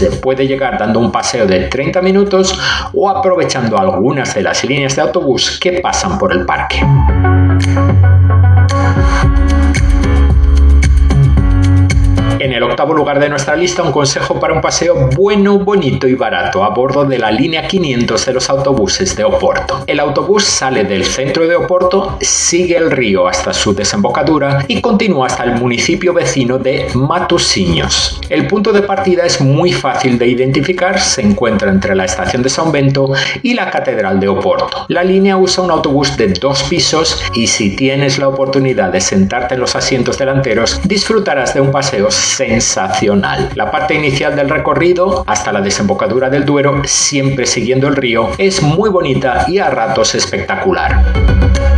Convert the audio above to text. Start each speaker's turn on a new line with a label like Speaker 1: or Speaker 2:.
Speaker 1: se puede llegar dando un paseo de 30 minutos o aprovechando algunas de las líneas de autobús que pasan por el parque. En el octavo lugar de nuestra lista, un consejo para un paseo bueno, bonito y barato a bordo de la línea 500 de los autobuses de Oporto. El autobús sale del centro de Oporto, sigue el río hasta su desembocadura y continúa hasta el municipio vecino de Matosinhos. El punto de partida es muy fácil de identificar, se encuentra entre la estación de São Bento y la Catedral de Oporto. La línea usa un autobús de 2 pisos y si tienes la oportunidad de sentarte en los asientos delanteros, disfrutarás de un paseo sensacional. La parte inicial del recorrido hasta la desembocadura del Duero, siempre siguiendo el río, es muy bonita y a ratos espectacular.